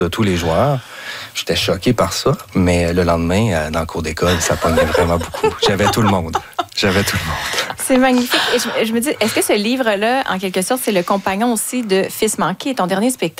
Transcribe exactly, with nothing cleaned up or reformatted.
de tous les joueurs. J'étais choqué par ça, mais le lendemain, dans le cours d'école, ça pognait vraiment beaucoup. J'avais tout le monde. J'avais tout le monde. C'est magnifique. Et je, je me dis, est-ce que ce livre-là, en quelque sorte, c'est le compagnon aussi de Fils manqué, ton dernier spectacle?